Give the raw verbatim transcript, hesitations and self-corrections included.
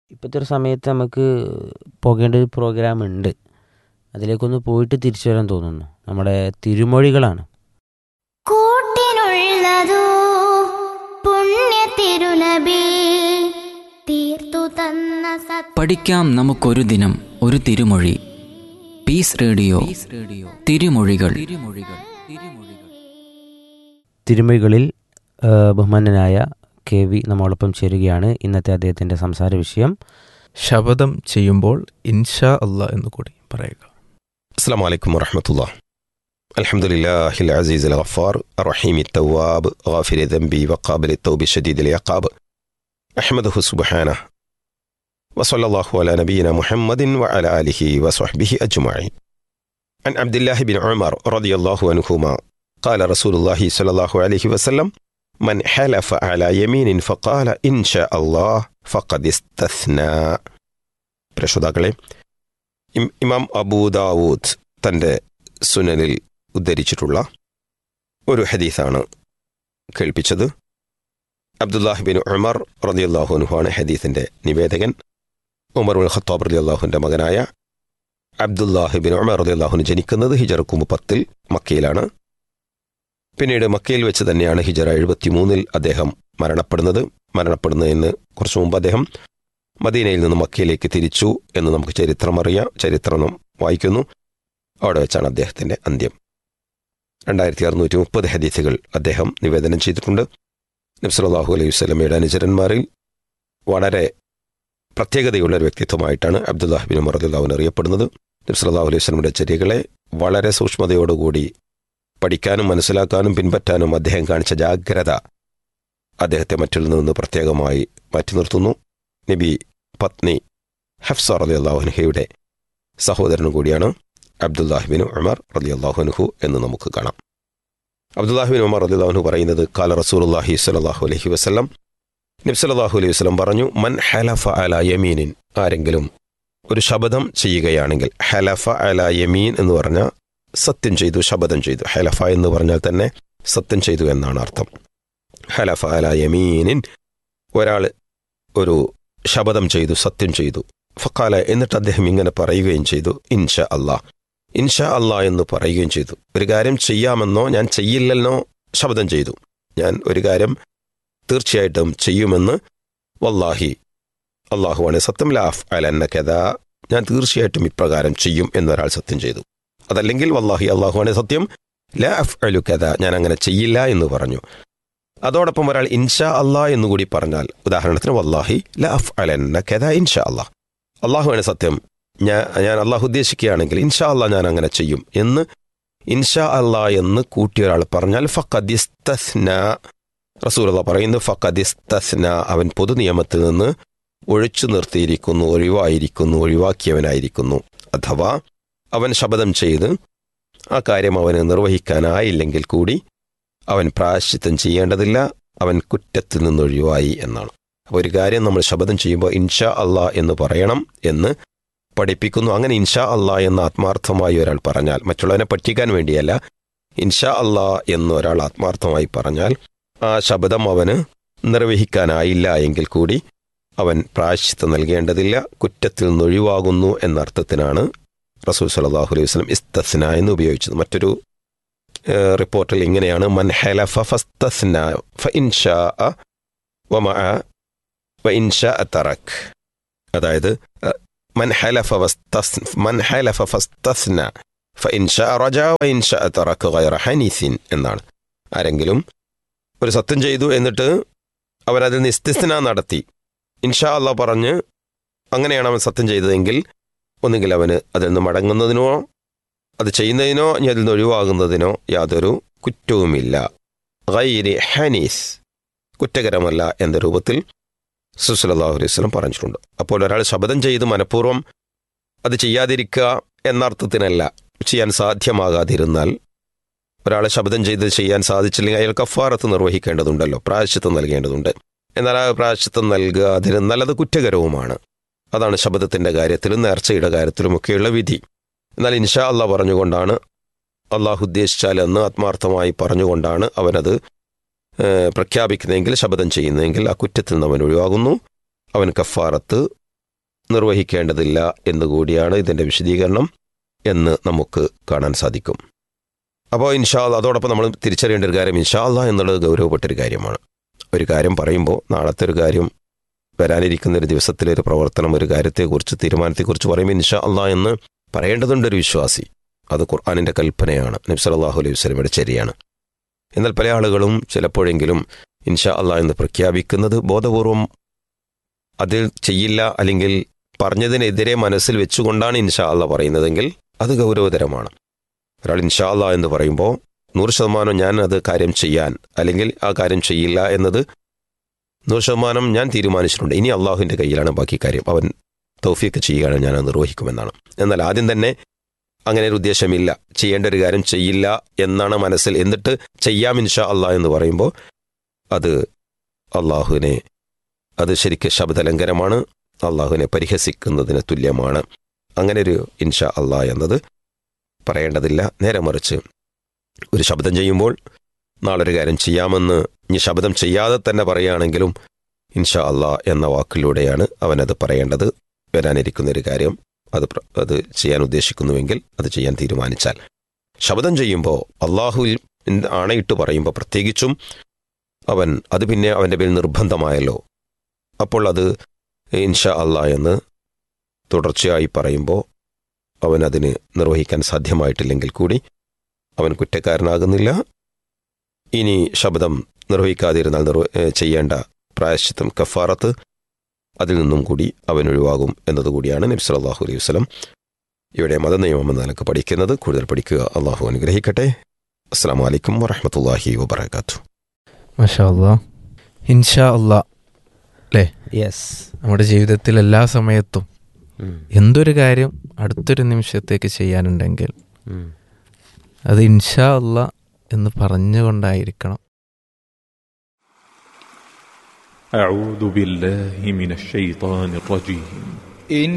ഇപ്പോഴത്തെ ഒരു സമയത്ത് നമുക്ക് പോകേണ്ട ഒരു പ്രോഗ്രാം ഉണ്ട്. അതിലേക്കൊന്ന് പോയിട്ട് തിരിച്ചു വരാൻ തോന്നുന്നു. നമ്മുടെ തിരുമൊഴികളാണ്. കൂട്ടിനുള്ളതോ പുണ്യ തിരുനബി തീർത്തു തന്ന സത് പഠിക്കാം നമുക്കൊരു ദിനം ഒരു തിരുമൊഴി. പീസ് റേഡിയോ തിരുമൊഴികൾ. തിരുമൊഴികളിൽ ആ, ബഹുമാന്യനായ കെ വി നമ്മോടൊപ്പം ചേരുകയാണ്. ഇന്നത്തെ അദ്ദേഹത്തിൻ്റെ സംസാര വിഷയം ശപഥം ചെയ്യുമ്പോൾ ഇൻഷാ അല്ലാ എന്ന് കൂടി പറയുക. അസ്സലാമു അലൈക്കും വറഹ്മത്തുള്ളാഹി. അൽഹംദുലില്ലാഹിൽ അസീസിൽ ഗഫാർ അർറഹീമിത് തവ്വാബ് ഗാഫിരി ദംബി വഖാബിലിത് തൗബി ശദീദിൽ ഇഖാബ് അഹ്മദുഹു സുബ്ഹാനഹു വസല്ലല്ലാഹു അലാ നബിയിന മുഹമ്മദിൻ വഅലാ ആലിഹി വസ്വഹ്ബിഹി അജ്മഈൻ. അൻ അബ്ദുല്ലാഹി ബിൻ ഉമർ റളിയല്ലാഹു അൻഹുമാ ഖാല റസൂലുള്ളാഹി സ്വല്ലല്ലാഹു അലൈഹി വസല്ലം മൻ ഹലഫ അലാ യമീനിൻ ഫഖാല ഇൻഷാ അല്ലാഹ് ഫഖദ് ഇസ്തസ്നാ. പ്രശ്രോതാക്കളെ, ഇമാം അബൂ ദാവൂദ് തൻ്റെ സുനനിൽ ഉദ്ധരിച്ചിട്ടുള്ള ഒരു ഹദീസാണ് കേൾപ്പിച്ചത്. അബ്ദുല്ലാഹി ബിൻ ഉമർ റളിയല്ലാഹു അൻഹു ആണ് ഹദീസിൻ്റെ നിവേദകൻ. ഉമർ ഉൽ ഖത്താബ് റളിയല്ലാഹുവിൻ്റെ മകനായ അബ്ദുല്ലാഹി ബിൻ ഉമർ റളിയല്ലാഹു അൻഹു ജനിക്കുന്നത് ഹിജറ പത്തിൽ മക്കയിലാണ്. പിന്നീട് മക്കയിൽ വെച്ച് തന്നെയാണ് ഹിജറ എഴുപത്തി മൂന്നിൽ അദ്ദേഹം മരണപ്പെടുന്നത്. മരണപ്പെടുന്നതിന് കുറച്ചു മുമ്പ് അദ്ദേഹം മദീനയിൽ നിന്ന് മക്കയിലേക്ക് തിരിച്ചു എന്ന് നമുക്ക് ചരിത്രം അറിയാം. ചരിത്രം നാം വായിക്കുന്നു. അവിടെ വെച്ചാണ് അദ്ദേഹത്തിൻ്റെ അന്ത്യം. രണ്ടായിരത്തി അറുന്നൂറ്റി മുപ്പത് ഹദീസുകൾ അദ്ദേഹം നിവേദനം ചെയ്തിട്ടുണ്ട്. നബി സല്ലല്ലാഹു അലൈഹി വസല്ലമയുടെ അനുചരന്മാരിൽ വളരെ പ്രത്യേകതയുള്ള ഒരു വ്യക്തിത്വമായിട്ടാണ് അബ്ദുല്ലാഹി ബിൻ ഉമർ റളിയല്ലാഹു അൻഹു അറിയപ്പെടുന്നത്. നബി സല്ലല്ലാഹു അലൈഹി വസല്ലമയുടെ ചര്യകളെ വളരെ സൂക്ഷ്മതയോടുകൂടി പഠിക്കാനും മനസ്സിലാക്കാനും പിൻപറ്റാനും അദ്ദേഹം കാണിച്ച ജാഗ്രത അദ്ദേഹത്തെ മറ്റിൽ നിന്ന് പ്രത്യേകമായി മാറ്റി നിർത്തുന്നു. നബി പത്നി ഹഫ്സ റളിയല്ലാഹു അൻഹയുടെ സഹോദരനും കൂടിയാണ് അബ്ദുല്ലാഹി ബിൻ ഉമർ റളിയല്ലാഹു അൻഹു എന്ന് നമുക്ക് കാണാം. അബ്ദുല്ലാഹി ബിൻ ഉമർ റളിയല്ലാഹു അൻഹു പറയുന്നത് ഖാല റസൂലുള്ളാഹി സ്വല്ലല്ലാഹു അലൈഹി വസല്ലം, നബി സല്ലല്ലാഹു അലൈഹി വസല്ലം പറഞ്ഞു, മൻ ഹലഫ അലാ യമീനിൻ, ആരെങ്കിലും ഒരു ശപഥം ചെയ്യുകയാണെങ്കിൽ. ഹലഫ അലാ യമീൻ എന്ന് പറഞ്ഞാൽ സത്യം ചെയ്തു, ശപഥം ചെയ്തു. ഹലഫ എന്ന് പറഞ്ഞാൽ തന്നെ സത്യം ചെയ്തു എന്നാണ് അർത്ഥം. ഹലഫ അലാ യമീനിൻ, ഒരാൾ ഒരു ശപഥം ചെയ്തു, സത്യം ചെയ്തു. ഫഖാല, എന്നിട്ട് അദ്ദേഹം ഇങ്ങനെ പറയുകയും ചെയ്തു, ഇൻഷാ അല്ലാ, ഇൻഷാ അല്ലാ എന്ന് പറയുകയും ചെയ്തു. ഒരു കാര്യം ചെയ്യാമെന്നോ ഞാൻ ചെയ്യില്ലെന്നോ ശപഥം ചെയ്തു. ഞാൻ ഒരു കാര്യം തീർച്ചയായിട്ടും ചെയ്യുമെന്ന്, വല്ലാഹി, അള്ളാഹുവാണ് സത്യം, ലാഫ് അലന്ന കഥാ, ഞാൻ തീർച്ചയായിട്ടും ഇപ്രകാരം ചെയ്യും എന്നൊരാൾ സത്യം ചെയ്തു. അതല്ലെങ്കിൽ വല്ലാഹി, അള്ളാഹുവാണ് സത്യം, ലാ അഫ് അലു കഥാ, ഞാൻ അങ്ങനെ ചെയ്യില്ല എന്ന് പറഞ്ഞു. അതോടൊപ്പം ഒരാൾ ഇൻഷാ അല്ലാ എന്നുകൂടി പറഞ്ഞാൽ, ഉദാഹരണത്തിന് വല്ലാഹി ലാ അഫ് അലന്ന കഥാ ഇൻഷാ അല്ലാ, അള്ളാഹുവാണ് സത്യം, ഞാൻ ഞാൻ അള്ളാഹു ഉദ്ദേശിക്കുകയാണെങ്കിൽ ഇൻഷാ അല്ലാ ഞാൻ അങ്ങനെ ചെയ്യും എന്ന് ഇൻഷാ അല്ലാ എന്ന് കൂട്ടിയൊരാൾ പറഞ്ഞാൽ ഫഖദ് ഇസ്തസ്നാ, റസൂലുള്ളാഹി പറയുന്നു, ഫഖദ് ഇസ്തസ്നാ, അവൻ പൊതു നിയമത്തിൽ നിന്ന് ഒഴിച്ചു നിർത്തിയിരിക്കുന്നു, ഒഴിവായിരിക്കുന്നു, ഒഴിവാക്കിയവനായിരിക്കുന്നു. അഥവാ അവൻ ശപഥം ചെയ്ത് ആ കാര്യം അവന് നിർവഹിക്കാനായില്ലെങ്കിൽ കൂടി അവൻ പ്രായശ്ചിത്തം ചെയ്യേണ്ടതില്ല, അവൻ കുറ്റത്തിൽ നിന്നൊഴിവായി എന്നാണ്. അപ്പോൾ ഒരു കാര്യം നമ്മൾ ശപഥം ചെയ്യുമ്പോൾ ഇൻഷാ അല്ലാ എന്ന് പറയണം എന്ന് പഠിപ്പിക്കുന്നു. അങ്ങനെ ഇൻഷാ അല്ലാ എന്ന് ആത്മാർത്ഥമായി ഒരാൾ പറഞ്ഞാൽ, മറ്റുള്ളവനെ പറ്റിക്കാൻ വേണ്ടിയല്ല, ഇൻഷാ അല്ലാ എന്ന് ഒരാൾ ആത്മാർത്ഥമായി പറഞ്ഞാൽ ആ ശപഥം അവന് നിർവഹിക്കാനായില്ല എങ്കിൽ കൂടി അവൻ പ്രായശ്ചിത്തം നൽകേണ്ടതില്ല, കുറ്റത്തിൽ നിന്നൊഴിവാകുന്നു എന്നർത്ഥത്തിനാണ് റസൂൽ സല്ലല്ലാഹു അലൈഹി വസല്ലം ഇസ്തസ്ന എന്ന് ഉപയോഗിച്ചത്. മറ്റൊരു റിപ്പോർട്ടിൽ ഇങ്ങനെയാണ്, മൻ ഹലഫ ഫസ്തസ്ന ഫഇൻഷാഅ വമഅ വഇൻഷാഅ തറക്. അതായത് മൻ ഹലഫ വസ്തസ് മൻ ഹലഫ ഫസ്തസ്ന ഫഇൻഷാഅ റജഅ വഇൻഷാഅ തറക് ഗൈറ ഹനീസിൻ എന്നാണ്. ആരെങ്കിലും ഒരു സത്യം ചെയ്തു എന്നിട്ട് അവരതിൽ നിന്ന് ഇസ്തിസ്ന നടത്തി ഇൻഷാ അല്ലാഹ് പറഞ്ഞ് അങ്ങനെയാണ് അവൻ സത്യം ചെയ്തതെങ്കിൽ ഒന്നുകിൽ അവന് അതിൽ നിന്ന് മടങ്ങുന്നതിനോ അത് ചെയ്യുന്നതിനോ ഇനി അതിൽ നിന്ന് ഒഴിവാകുന്നതിനോ യാതൊരു കുറ്റവുമില്ല. ഗൈരി ഹനീസ്, കുറ്റകരമല്ല എന്ന രൂപത്തിൽ റസൂൽ സല്ലല്ലാഹു അലൈഹി വസല്ലം പറഞ്ഞിട്ടുണ്ട്. അപ്പോൾ ഒരാൾ ശപഥം ചെയ്ത് മനഃപൂർവ്വം അത് ചെയ്യാതിരിക്കുക എന്നർത്ഥത്തിനല്ല, ചെയ്യാൻ സാധ്യമാകാതിരുന്നാൽ, ഒരാളെ ശപഥം ചെയ്ത് ചെയ്യാൻ സാധിച്ചില്ലെങ്കിൽ അയാൾ കഫാറത്ത് നിർവഹിക്കേണ്ടതുണ്ടല്ലോ, പ്രായശ്ചിത്തം നൽകേണ്ടതുണ്ട്. എന്നാൽ ആ പ്രായശ്ചിത്തം നൽകാതിരുന്നാൽ അത് കുറ്റകരവുമാണ്. അതാണ് ശപഥത്തിൻ്റെ കാര്യത്തിലും നേർച്ചയുടെ കാര്യത്തിലുമൊക്കെയുള്ള വിധി. എന്നാൽ ഇൻഷാ അല്ലാഹ് പറഞ്ഞുകൊണ്ടാണ്, അള്ളാഹു ഉദ്ദേശിച്ചാൽ എന്ന് ആത്മാർത്ഥമായി പറഞ്ഞുകൊണ്ടാണ് അവനത് പ്രഖ്യാപിക്കുന്നതെങ്കിൽ, ശപഥം ചെയ്യുന്നതെങ്കിൽ ആ കുറ്റത്തിൽ നിന്ന് അവൻ ഒഴിവാകുന്നു, അവൻ കഫാറത്ത് നിർവഹിക്കേണ്ടതില്ല എന്നുകൂടിയാണ് ഇതിൻ്റെ വിശദീകരണം എന്ന് നമുക്ക് കാണാൻ സാധിക്കും. അപ്പോൾ ഇൻഷാ അല്ലാ, അതോടൊപ്പം നമ്മൾ തിരിച്ചറിയേണ്ട ഒരു കാര്യം ഇൻഷാ അല്ലാ എന്നുള്ളത് ഗൗരവപ്പെട്ടൊരു കാര്യമാണ്. ഒരു കാര്യം പറയുമ്പോൾ നാളത്തെ ഒരു കാര്യം, വരാനിരിക്കുന്ന ഒരു ദിവസത്തിലെ ഒരു പ്രവർത്തനം, ഒരു കാര്യത്തെക്കുറിച്ച്, തീരുമാനത്തെക്കുറിച്ച് പറയുമ്പോൾ ഇൻഷാ അല്ലാ എന്ന് പറയേണ്ടതുണ്ടൊരു വിശ്വാസി. അത് ഖുർആനിൻ്റെ കൽപ്പനയാണ്, നബി സല്ലല്ലാഹു അലൈഹി വസല്ലമയുടെ ചര്യയാണ്. എന്നാൽ പല ആളുകളും ചിലപ്പോഴെങ്കിലും ഇൻഷാ അല്ലാ എന്ന് പ്രഖ്യാപിക്കുന്നത് ബോധപൂർവം അതിൽ ചെയ്യില്ല, അല്ലെങ്കിൽ പറഞ്ഞതിനെതിരെ മനസ്സിൽ വെച്ചുകൊണ്ടാണ് ഇൻഷാ അല്ലാ പറയുന്നതെങ്കിൽ അത് ഗൗരവതരമാണ്. ഒരാൾ ഇൻഷാ അല്ലാ എന്ന് പറയുമ്പോൾ നൂറ് ശതമാനം ഞാൻ അത് കാര്യം ചെയ്യാൻ, അല്ലെങ്കിൽ ആ കാര്യം ചെയ്യില്ല എന്നത് നൂറ് ശതമാനം ഞാൻ തീരുമാനിച്ചിട്ടുണ്ട്, ഇനി അള്ളാഹുവിൻ്റെ കയ്യിലാണ് ബാക്കി കാര്യം, അവൻ തൗഫീഖ് ചെയ്യുകയാണ്, ഞാൻ അത് നിർവഹിക്കുമെന്നാണ്. എന്നാൽ ആദ്യം തന്നെ അങ്ങനെ ഒരു ഉദ്ദേശമില്ല, ചെയ്യേണ്ട ഒരു കാര്യം ചെയ്യില്ല എന്നാണ് മനസ്സിൽ, എന്നിട്ട് ചെയ്യാം ഇൻഷാ അല്ലാ എന്ന് പറയുമ്പോൾ അത് അള്ളാഹുവിനെ, അത് ശരിക്കും ശബ്ദലംഘനമാണ്, അള്ളാഹുവിനെ പരിഹസിക്കുന്നതിന് തുല്യമാണ്. അങ്ങനെ ഒരു ഇൻഷാ അല്ലാ എന്നത് പറയേണ്ടതില്ല. നേരെ മറിച്ച് ഒരു ശബ്ദം ചെയ്യുമ്പോൾ നാളൊരു കാര്യം ചെയ്യാമെന്ന് ഇനി ശബ്ദം ചെയ്യാതെ തന്നെ പറയുകയാണെങ്കിലും ഇൻഷാ അല്ലാ എന്ന വാക്കിലൂടെയാണ് അവനത് പറയേണ്ടത്. വരാനിരിക്കുന്നൊരു കാര്യം അത് അത് ചെയ്യാൻ ഉദ്ദേശിക്കുന്നുവെങ്കിൽ, അത് ചെയ്യാൻ തീരുമാനിച്ചാൽ. ശബ്ദം ചെയ്യുമ്പോൾ അള്ളാഹുവിൽ ആണയിട്ട് പറയുമ്പോൾ പ്രത്യേകിച്ചും അവൻ അത് പിന്നെ അവൻ്റെ പേരിൽ നിർബന്ധമായല്ലോ, അപ്പോൾ അത് ഇൻഷാ അല്ലാ എന്ന് തുടർച്ചയായി പറയുമ്പോൾ അവനതിന് നിർവഹിക്കാൻ സാധ്യമായിട്ടില്ലെങ്കിൽ കൂടി അവൻ കുറ്റക്കാരനാകുന്നില്ല. ഇനി ശബ്ദം നിർവഹിക്കാതിരുന്നാൽ നിർവ ചെയ്യേണ്ട പ്രായശ്ചിത്തം കഫാറത്ത്, അതിൽ നിന്നും കൂടി അവൻ ഒഴിവാകും എന്നതുകൂടിയാണ് നബി സല്ലല്ലാഹു അലൈഹി വസല്ലം ഇവിടെ മതനിയമം എന്ന നിലക്ക് പഠിക്കുന്നത്. കൂടുതൽ പഠിക്കുക. അള്ളാഹു അനുഗ്രഹിക്കട്ടെ. അസ്സലാമു അലൈക്കും വറഹ്മത്തുള്ളാഹി വബറകാതുഹു. മാഷാ അല്ലാ. ഇൻഷാ അല്ലാ അല്ലേ, യെസ്, നമ്മുടെ ജീവിതത്തിൽ എല്ലാ സമയത്തും എന്തൊരു കാര്യം അടുത്തൊരു നിമിഷത്തേക്ക് ചെയ്യാനുണ്ടെങ്കിൽ അത് ഇൻഷാ അല്ലാ എന്ന് പറഞ്ഞുകൊണ്ടായിരിക്കണം. أعوذ بالله من الشيطان الرجيم.